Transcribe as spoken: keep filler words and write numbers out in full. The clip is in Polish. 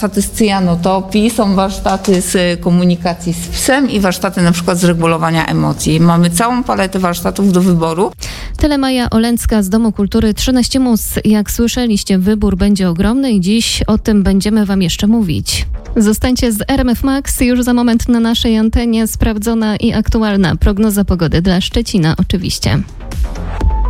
warsztaty z cyjanotopii, są warsztaty z komunikacji z psem i warsztaty na przykład z regulowania emocji. Mamy całą paletę warsztatów do wyboru. Tyle Maja Olęcka z Domu Kultury trzynaście Mus. Jak słyszeliście, wybór będzie ogromny i dziś o tym będziemy Wam jeszcze mówić. Zostańcie z R M F Max. Już za moment na naszej antenie sprawdzona i aktualna prognoza pogody dla Szczecina oczywiście.